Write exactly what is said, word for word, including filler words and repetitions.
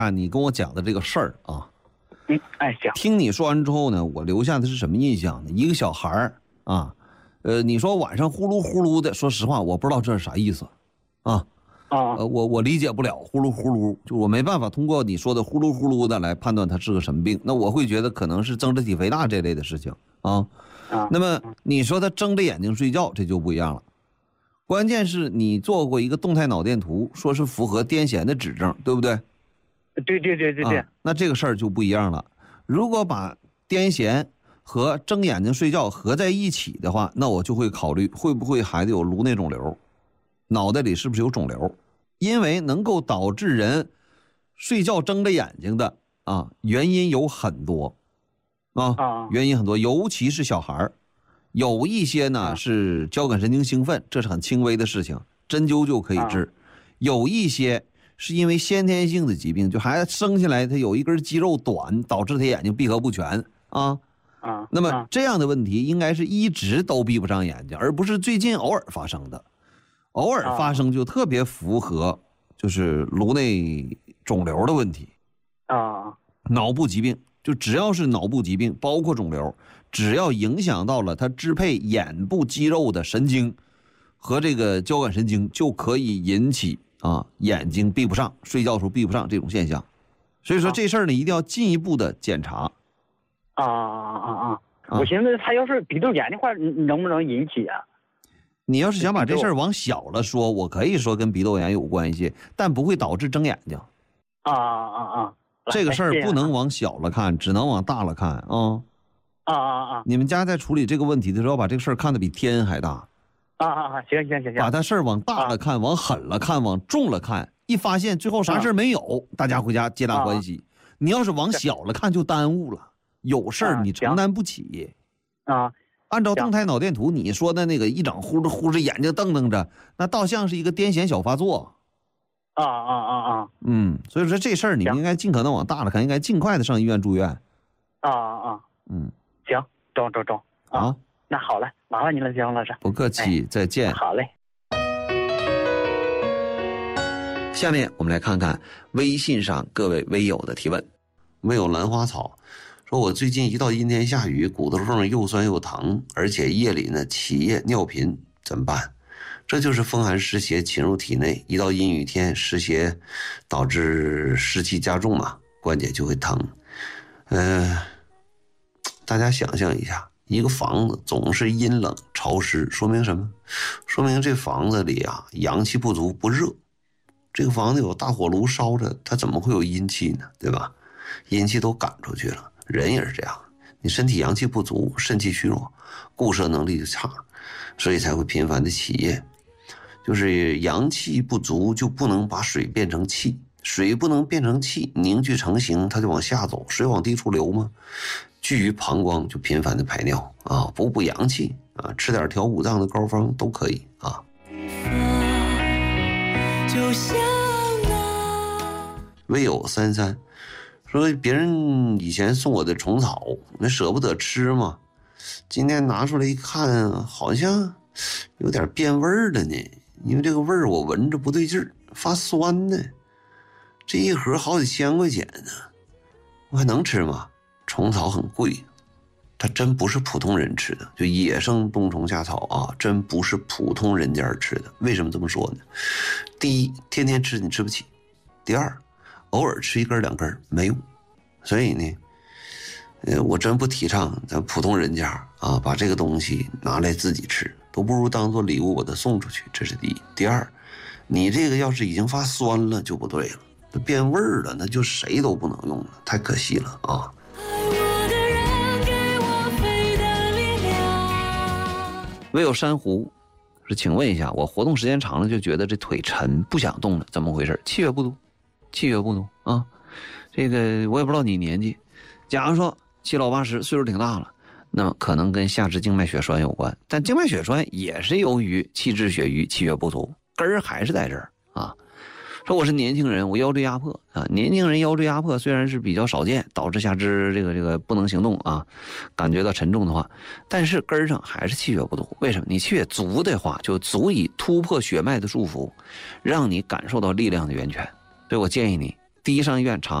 啊，你跟我讲的这个事儿啊， 嗯，哎，行。 听你说完之后呢，我留下的是什么印象呢？一个小孩儿啊，呃，你说晚上呼噜呼噜的，说实话，我不知道这是啥意思，啊， 啊， 呃，我我理解不了，呼噜呼噜，就我没办法通过你说的呼噜呼噜的来判断他是个什么病。那我会觉得可能是增着体肥大这类的事情啊。 啊， 那么你说他睁着眼睛睡觉，这就不一样了。关键是你做过一个动态脑电图，说是符合癫痫的指征，对不对？ 对对对对对、 啊。那这个事儿就不一样了。如果把癫痫和睁眼睛睡觉合在一起的话，那我就会考虑会不会孩子有颅内肿瘤，脑袋里是不是有肿瘤？因为能够导致人睡觉睁着眼睛的啊，原因有很多啊，原因很多，尤其是小孩儿。有一些呢是交感神经兴奋，这是很轻微的事情，针灸就可以治。有一些是因为先天性的疾病，就孩子生下来他有一根肌肉短，导致他眼睛闭合不全啊。 啊， 那么这样的问题应该是一直都闭不上眼睛，而不是最近偶尔发生的。偶尔发生就特别符合就是颅内肿瘤的问题啊， 脑部疾病，就只要是脑部疾病，包括肿瘤。只要影响到了它支配眼部肌肉的神经和这个交感神经，就可以引起啊眼睛闭不上，睡觉时候闭不上这种现象。所以说这事儿呢，一定要进一步的检查。 啊啊啊啊！我寻思他要是鼻窦炎的话，能不能引起啊？ 你要是想把这事儿往小了说，我可以说跟鼻窦炎有关系，但不会导致睁眼睛。 啊啊啊！ 这个事儿不能往小了看，只能往大了看啊。 啊啊啊！ 你们家在处理这个问题的时候，把这个事儿看得比天还大。 啊啊啊！行行行行， 把他事儿往大了看，往狠了看，往重了看，一发现最后啥事儿没有，大家回家皆大欢喜。你要是往小了看，就耽误了，有事儿你承担不起。 啊， 按照动态脑电图你说的那个一整呼着呼着眼睛瞪瞪着，那倒像是一个癫痫小发作。 啊啊啊啊！ 嗯，所以说这事儿你应该尽可能往大了看，应该尽快的上医院住院。 啊啊啊！ 嗯。 行，中中中啊，那好了，麻烦您了，姜老师。 不客气，哎、再见。 好嘞。 下面我们来看看微信上各位微友的提问。微友兰花草说：“我最近一到阴天下雨，骨头缝又酸又疼，而且夜里呢起夜尿频，怎么办？”这就是风寒湿邪侵入体内，一到阴雨天，湿邪导致湿气加重嘛，关节就会疼。嗯、呃。大家想象一下，一个房子总是阴冷潮湿，说明什么？说明这房子里啊阳气不足不热。这个房子有大火炉烧着，它怎么会有阴气呢？对吧？阴气都赶出去了。人也是这样，你身体阳气不足，肾气虚弱，固摄能力就差，所以才会频繁的起夜。就是阳气不足，就不能把水变成气，水不能变成气，凝聚成形，它就往下走，水往低处流吗？聚于膀胱，就频繁的排尿啊，补补阳气啊，吃点调五脏的膏方都可以啊。唯有三三说，别人以前送我的虫草，那舍不得吃嘛，今天拿出来一看，好像有点变味儿了呢，因为这个味儿我闻着不对劲儿，发酸呢。这一盒好几千块钱呢，我还能吃吗？虫草很贵，它真不是普通人吃的，就野生冬虫夏草啊，真不是普通人家吃的。为什么这么说呢？第一，天天吃你吃不起；第二，偶尔吃一根两根没用。所以呢，呃，我真不提倡咱普通人家啊把这个东西拿来自己吃，都不如当做礼物把它送出去。这是第一。第二，你这个要是已经发酸了就不对了，它变味儿了，那就谁都不能用了，太可惜了啊。唯有珊瑚是，请问一下，我活动时间长了就觉得这腿沉，不想动了，怎么回事？气血不足，气血不足啊！这个我也不知道你年纪，假如说七老八十，岁数挺大了，那么可能跟下肢静脉血栓有关，但静脉血栓也是由于气滞血瘀、气血不足，根儿还是在这儿啊。说我是年轻人，我腰椎压迫啊。年轻人腰椎压迫虽然是比较少见，导致下肢这个这个不能行动啊，感觉到沉重的话，但是根上还是气血不足。为什么？你气血足的话，就足以突破血脉的束缚，让你感受到力量的源泉。所以我建议你滴上院肠。